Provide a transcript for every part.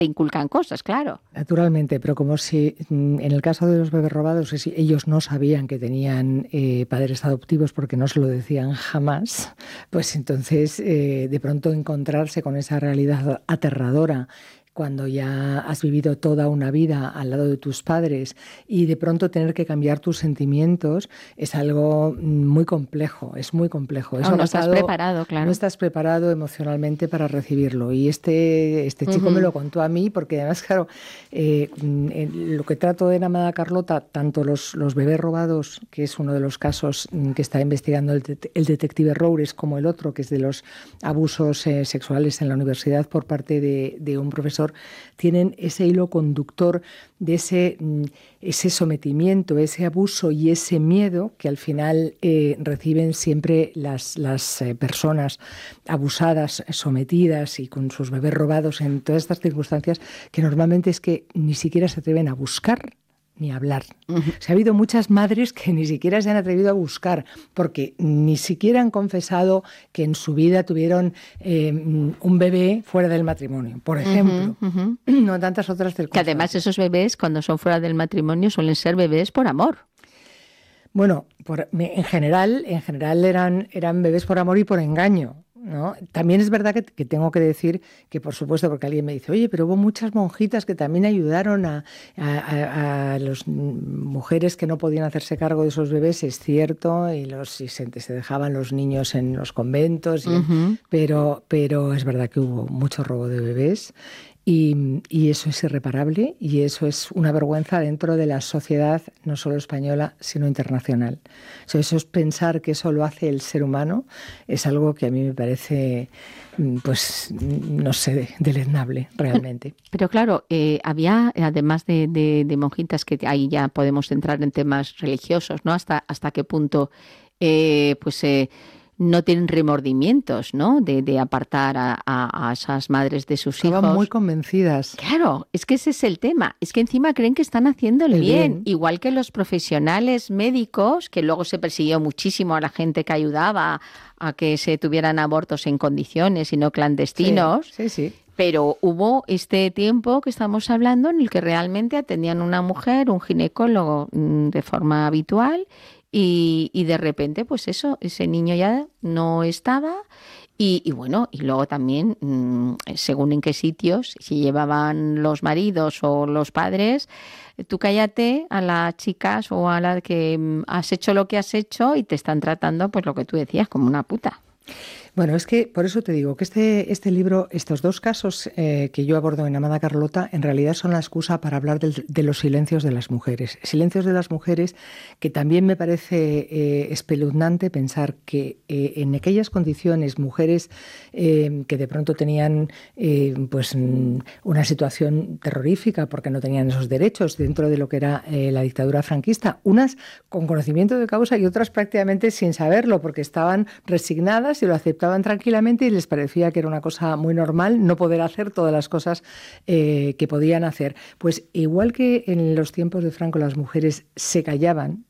te inculcan cosas, claro. Naturalmente, pero como si en el caso de los bebés robados ellos no sabían que tenían padres adoptivos porque no se lo decían jamás, pues entonces de pronto encontrarse con esa realidad aterradora cuando ya has vivido toda una vida al lado de tus padres y de pronto tener que cambiar tus sentimientos es algo muy complejo, es muy complejo. Eso No estás preparado, claro. No estás preparado emocionalmente para recibirlo. Y este chico me lo contó a mí porque además, claro, lo que trato de Amada Carlota, tanto los bebés robados, que es uno de los casos que está investigando el detective Roures, como el otro, que es de los abusos sexuales en la universidad por parte de un profesor, tienen ese hilo conductor de ese sometimiento, ese abuso y ese miedo que al final reciben siempre las personas abusadas, sometidas y con sus bebés robados en todas estas circunstancias que normalmente es que ni siquiera se atreven a buscar ni a hablar. Ha habido muchas madres que ni siquiera se han atrevido a buscar porque ni siquiera han confesado que en su vida tuvieron un bebé fuera del matrimonio, por ejemplo. No tantas otras circunstancias. Que además esos bebés, cuando son fuera del matrimonio, suelen ser bebés por amor. Bueno, en general eran bebés por amor y por engaño, ¿no? También es verdad que tengo que decir que, por supuesto, porque alguien me dice, oye, pero hubo muchas monjitas que también ayudaron a las mujeres que no podían hacerse cargo de esos bebés, es cierto, y se dejaban los niños en los conventos, pero es verdad que hubo mucho robo de bebés. Y eso es irreparable y eso es una vergüenza dentro de la sociedad, no solo española, sino internacional. Eso es pensar que eso lo hace el ser humano, es algo que a mí me parece, pues, no sé, deleznable realmente. Pero claro, había, además de monjitas, que ahí ya podemos entrar en temas religiosos, ¿no? Hasta qué punto, no tienen remordimientos, ¿no? De apartar a esas madres de sus hijos. Estaban muy convencidas. Claro, es que ese es el tema. Es que encima creen que están haciendo el bien. Igual que los profesionales médicos, que luego se persiguió muchísimo a la gente que ayudaba a que se tuvieran abortos en condiciones y no clandestinos. Sí. Pero hubo este tiempo que estamos hablando en el que realmente atendían a una mujer, un ginecólogo, de forma habitual. Y de repente, pues eso, ese niño ya no estaba y bueno, y luego también, según en qué sitios, si llevaban los maridos o los padres, tú cállate a las chicas o a las que has hecho lo que has hecho y te están tratando, pues lo que tú decías, como una puta. Bueno, es que por eso te digo que este libro, estos dos casos que yo abordo en Amada Carlota, en realidad son la excusa para hablar de los silencios de las mujeres. Silencios de las mujeres que también me parece espeluznante pensar que en aquellas condiciones, mujeres que de pronto tenían una situación terrorífica porque no tenían esos derechos dentro de lo que era la dictadura franquista, unas con conocimiento de causa y otras prácticamente sin saberlo porque estaban resignadas y lo aceptaban tranquilamente y les parecía que era una cosa muy normal no poder hacer todas las cosas que podían hacer. Pues igual que en los tiempos de Franco las mujeres se callaban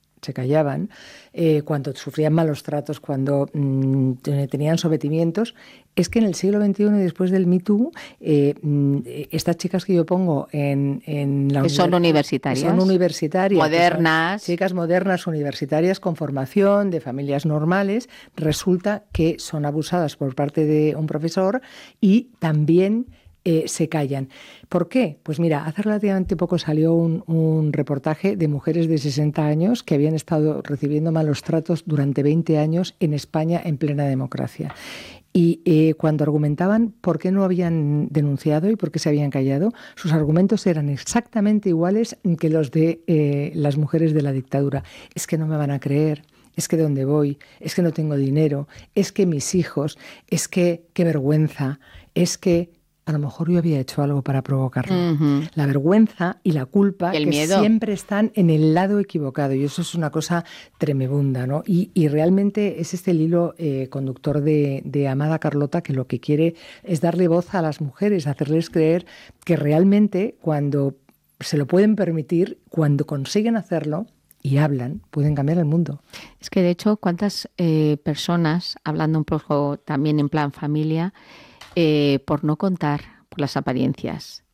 cuando sufrían malos tratos, cuando tenían sometimientos, es que en el siglo XXI y después del Me Too, estas chicas que yo pongo en la que son universitarias, modernas, chicas modernas, universitarias, con formación, de familias normales, resulta que son abusadas por parte de un profesor y también se callan. ¿Por qué? Pues mira, hace relativamente poco salió un reportaje de mujeres de 60 años que habían estado recibiendo malos tratos durante 20 años en España en plena democracia. Y cuando argumentaban por qué no habían denunciado y por qué se habían callado, sus argumentos eran exactamente iguales que los de las mujeres de la dictadura. Es que no me van a creer. Es que ¿dónde voy? Es que no tengo dinero. Es que mis hijos. Es que qué vergüenza. Es que a lo mejor yo había hecho algo para provocarlo. La vergüenza y la culpa el que miedo. Siempre están en el lado equivocado y eso es una cosa tremebunda, ¿no? Y realmente es el hilo conductor de Amada Carlota, que lo que quiere es darle voz a las mujeres, hacerles creer que realmente cuando se lo pueden permitir, cuando consiguen hacerlo y hablan, pueden cambiar el mundo. Es que de hecho, ¿cuántas personas, hablando un poco también en plan familia, por no contar, por las apariencias,